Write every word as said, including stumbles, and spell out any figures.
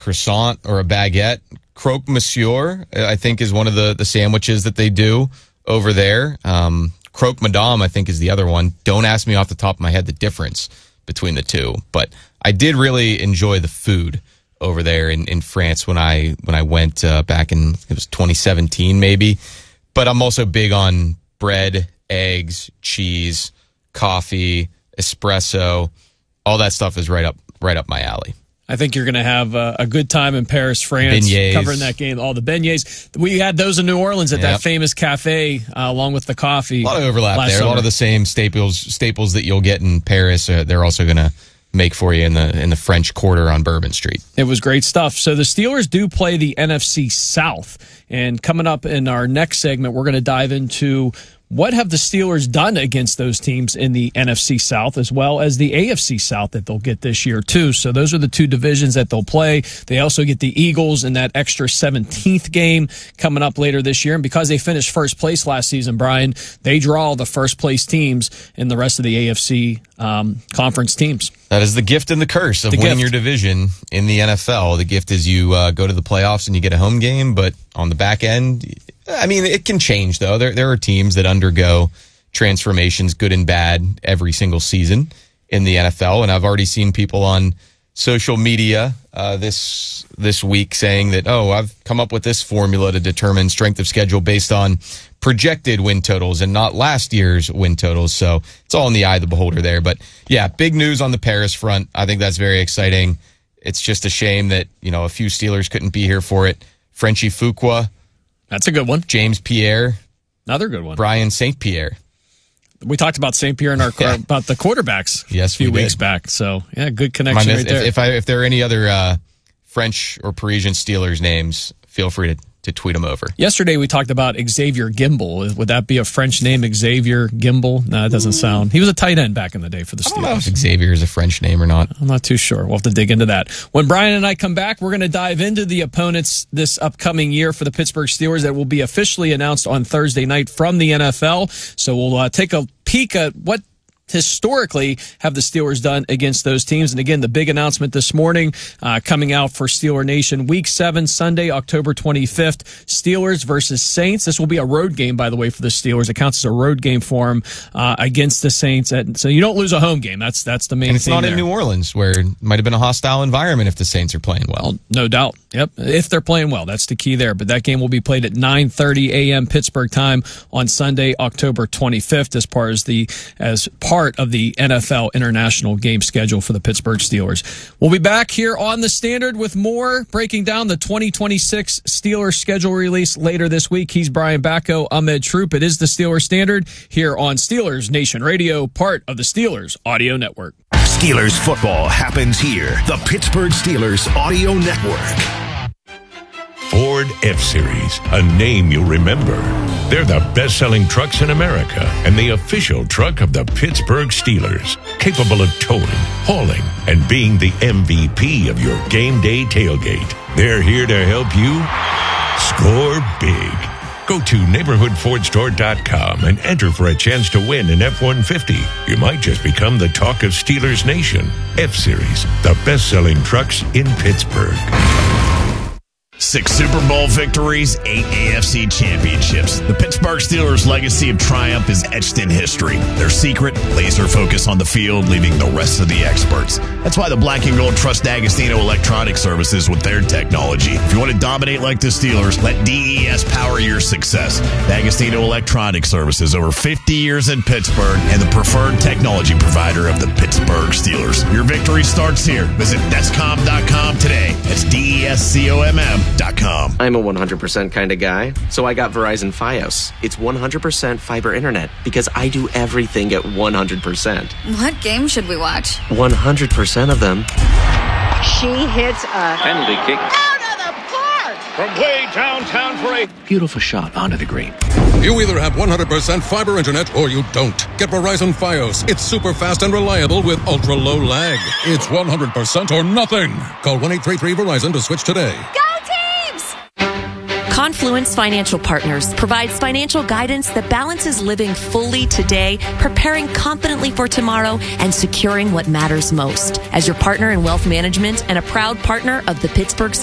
croissant or a baguette. Croque Monsieur, I think, is one of the, the sandwiches that they do over there. Um, Croque Madame, I think, is the other one. Don't ask me off the top of my head the difference between the two. But I did really enjoy the food over there in, in France when I when I went uh, back in, it was twenty seventeen maybe. But I'm also big on bread, eggs, cheese, coffee, espresso. All that stuff is right up right up my alley. I think you're going to have a, a good time in Paris, France, beignets. Covering that game. All the beignets. We had those in New Orleans at yep. that famous cafe, uh, along with the coffee. A lot of overlap there. Summer. A lot of the same staples staples that you'll get in Paris. Uh, they're also going to make for you in the in the French Quarter on Bourbon Street. It was great stuff. So the Steelers do play the N F C South. And coming up in our next segment, we're going to dive into what have the Steelers done against those teams in the N F C South, as well as the A F C South that they'll get this year, too. So those are the two divisions that they'll play. They also get the Eagles in that extra seventeenth game coming up later this year. And because they finished first place last season, Brian, they draw the first place teams in the rest of the A F C um, conference teams. That is the gift and the curse of the winning gift. your division in the N F L. The gift is you uh, go to the playoffs and you get a home game, but on the back end, I mean, it can change, though. There there are teams that undergo transformations, good and bad, every single season in the N F L. And I've already seen people on social media uh, this this week saying that, oh, I've come up with this formula to determine strength of schedule based on projected win totals and not last year's win totals. So it's all in the eye of the beholder there. But, yeah, big news on the Paris front. I think that's very exciting. It's just a shame that, you know, a few Steelers couldn't be here for it. Frenchie Fuqua. That's a good one. James Pierre. Another good one. Brian Saint Pierre. We talked about Saint Pierre in our yeah. about the quarterbacks yes, a few we weeks did. back. So, yeah, good connection right if, there. If, I, if there are any other uh, French or Parisian Steelers names, feel free to, to tweet them over. Yesterday we talked about Xavier Gimble. Would that be a French name, Xavier Gimble? No, it doesn't sound. He was a tight end back in the day for the Steelers. I don't know if Xavier is a French name or not. I'm not too sure. We'll have to dig into that. When Brian and I come back, we're going to dive into the opponents this upcoming year for the Pittsburgh Steelers that will be officially announced on Thursday night from the N F L. So we'll uh, take a peek at what historically have the Steelers done against those teams. And again, the big announcement this morning uh, coming out for Steeler Nation, Week seven, Sunday, October twenty-fifth, Steelers versus Saints. This will be a road game, by the way, for the Steelers. It counts as a road game for them uh, against the Saints. And so you don't lose a home game. That's that's the main and it's thing not there. In New Orleans, where it might have been a hostile environment if the Saints are playing well. well. No doubt. Yep. If they're playing well, that's the key there. But that game will be played at nine thirty a.m. Pittsburgh time on Sunday, October twenty-fifth, as part as the as part of the N F L international game schedule for the Pittsburgh Steelers. We'll be back here on The Standard with more, breaking down the twenty twenty-six Steelers schedule release later this week. He's Brian Bacco, Ahmed Troop. It is the Steelers Standard here on Steelers Nation Radio, part of the Steelers Audio Network. Steelers football happens here. The Pittsburgh Steelers Audio Network. Ford F-Series, a name you'll remember. They're the best-selling trucks in America and the official truck of the Pittsburgh Steelers, capable of towing, hauling, and being the M V P of your game day tailgate. They're here to help you score big. Go to neighborhood ford store dot com and enter for a chance to win an F one fifty. You might just become the talk of Steelers Nation. F-Series, the best-selling trucks in Pittsburgh. Six Super Bowl victories, eight A F C championships. The Pittsburgh Steelers' legacy of triumph is etched in history. Their secret, laser focus on the field, leaving the rest of the experts. That's why the Black and Gold trust D'Agostino Electronic Services with their technology. If you want to dominate like the Steelers, let D E S power your success. D'Agostino Electronic Services, over fifty years in Pittsburgh, and the preferred technology provider of the Pittsburgh Steelers. Your victory starts here. Visit Descom dot com today. That's D E S C O M M. .com. I'm a one hundred percent kind of guy, so I got Verizon Fios. It's one hundred percent fiber internet because I do everything at one hundred percent. What game should we watch? one hundred percent of them. She hits a penalty kick out of the park from way downtown for a beautiful shot onto the green. You either have one hundred percent fiber internet or you don't. Get Verizon Fios. It's super fast and reliable with ultra low lag. It's one hundred percent or nothing. Call one eight three three Verizon to switch today. Go Confluence Financial Partners provides financial guidance that balances living fully today, preparing confidently for tomorrow, and securing what matters most. As your partner in wealth management and a proud partner of the Pittsburgh